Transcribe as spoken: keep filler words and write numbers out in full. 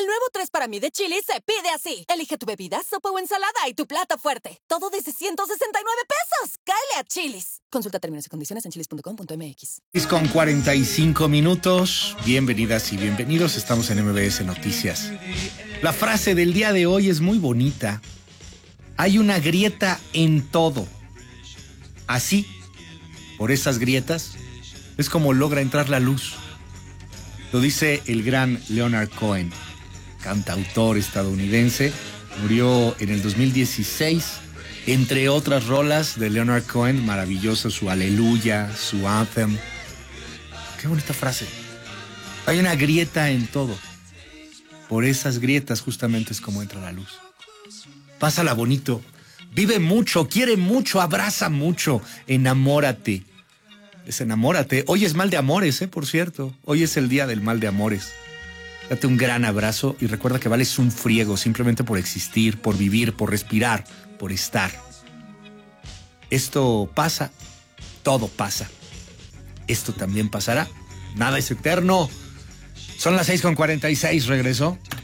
El nuevo tres para mí de Chili's se pide así. Elige tu bebida, sopa o ensalada y tu plato fuerte. Todo desde ciento sesenta y nueve pesos. ¡Cáele a Chili's! Consulta términos y condiciones en chilis punto com punto m x. Es con cuarenta y cinco minutos. Bienvenidas y bienvenidos. Estamos en M B S Noticias. La frase del día de hoy es muy bonita. Hay una grieta en todo. Así, por esas grietas, es como logra entrar la luz. Lo dice el gran Leonard Cohen, cantautor estadounidense. Murió en el dos mil dieciséis. Entre otras rolas de Leonard Cohen, maravilloso su Aleluya, su Anthem. Qué bonita frase. Hay una grieta en todo. Por esas grietas justamente es como entra la luz. Pásala bonito. Vive mucho, quiere mucho, abraza mucho. Enamórate. Desenamórate. Hoy es mal de amores, ¿eh? Por cierto. Hoy es el día del mal de amores. Date un gran abrazo y recuerda que vales un friego simplemente por existir, por vivir, por respirar, por estar. Esto pasa, todo pasa. Esto también pasará. Nada es eterno. Son las seis con cuarenta y seis, regreso.